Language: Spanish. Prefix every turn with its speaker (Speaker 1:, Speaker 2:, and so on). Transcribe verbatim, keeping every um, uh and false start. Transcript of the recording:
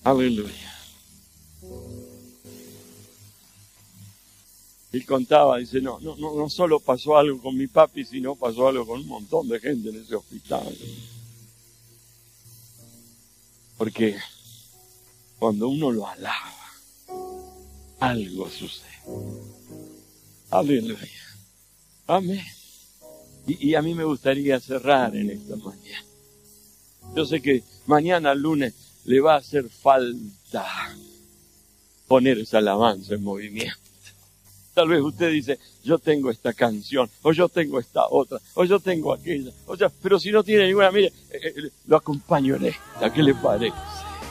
Speaker 1: Aleluya. Él contaba, dice, no, no, no, no solo pasó algo con mi papi, sino pasó algo con un montón de gente en ese hospital. Porque cuando uno lo alaba, algo sucede. Aleluya. Amén. Y, y a mí me gustaría cerrar en esta mañana. Yo sé que mañana lunes le va a hacer falta poner esa alabanza en movimiento. Tal vez usted dice, yo tengo esta canción, o yo tengo esta otra, o yo tengo aquella, o sea, pero si no tiene ninguna, mire, eh, eh, lo acompaño en esta, ¿qué le parece?